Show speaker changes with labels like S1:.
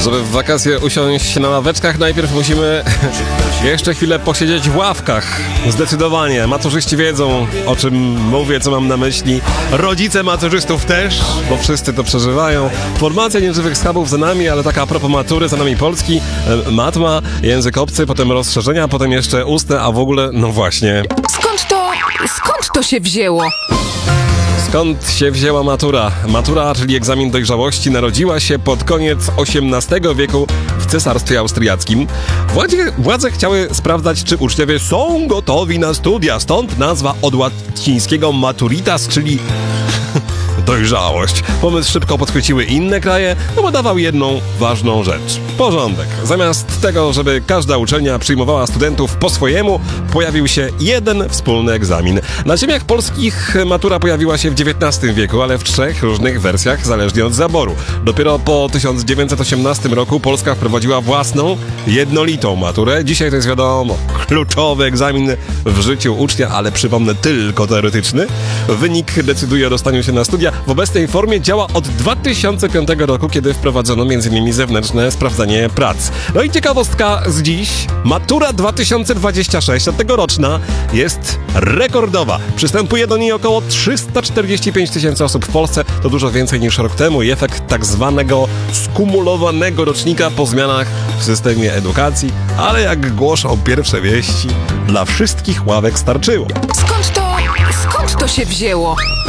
S1: Żeby w wakacje usiąść na ławeczkach, najpierw musimy jeszcze chwilę posiedzieć w ławkach. Zdecydowanie. Maturzyści wiedzą, o czym mówię, co mam na myśli. Rodzice maturzystów też, bo wszyscy to przeżywają. Formacja nieżywych schabów za nami, ale taka a propos matury, za nami polski, matma, język obcy, potem rozszerzenia, potem jeszcze ustne, a w ogóle, no właśnie.
S2: Skąd to się wzięło?
S1: Skąd się wzięła matura? Matura, czyli egzamin dojrzałości, narodziła się pod koniec XVIII wieku w Cesarstwie Austriackim. Władze chciały sprawdzać, czy uczniowie są gotowi na studia, stąd nazwa od łacińskiego maturitas, czyli dojrzałość. Pomysł szybko podchwyciły inne kraje, no bo dawał jedną ważną rzecz. Porządek. Zamiast tego, żeby każda uczelnia przyjmowała studentów po swojemu, pojawił się jeden wspólny egzamin. Na ziemiach polskich matura pojawiła się w XIX wieku, ale w 3 różnych wersjach, zależnie od zaboru. Dopiero po 1918 roku Polska wprowadziła własną, jednolitą maturę. Dzisiaj to jest, wiadomo, kluczowy egzamin w życiu ucznia, ale przypomnę, tylko teoretyczny. Wynik decyduje o dostaniu się na studia. W obecnej formie działa od 2005 roku, kiedy wprowadzono m.in. zewnętrzne sprawdzanie prac. No i ciekawostka z dziś. Matura 2026, tegoroczna, jest rekordowa. Przystępuje do niej około 345 000 osób w Polsce. To dużo więcej niż rok temu i efekt tak zwanego skumulowanego rocznika po zmianach w systemie edukacji. Ale jak głoszą pierwsze wieści, dla wszystkich ławek starczyło.
S2: Skąd to się wzięło?